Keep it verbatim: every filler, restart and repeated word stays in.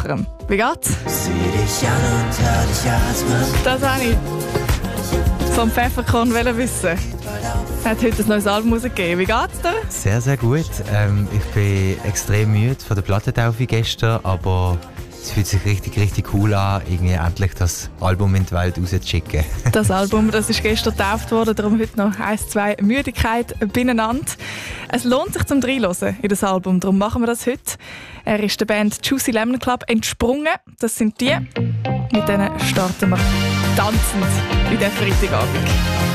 Einfacherem. Wie geht's? Sieh dich an und hör dich atmen. Das habe ich vom Pfefferkorn wissen. Es hat heute ein neues Album rausgegeben. Wie geht's dir? Sehr, sehr gut. Ähm, ich bin extrem müde von der Plattentaufe gestern, aber es fühlt sich richtig, richtig cool an, irgendwie endlich das Album in die Welt rauszuschicken. Das Album, das ist gestern getauft worden, darum heute noch eins, zwei Müdigkeit beieinander. Es lohnt sich zum Reinhören in das Album, darum machen wir das heute. Er ist der Band Juicy Lemon Club entsprungen. Das sind die. Mit denen starten wir tanzend in diesen Freitagabend.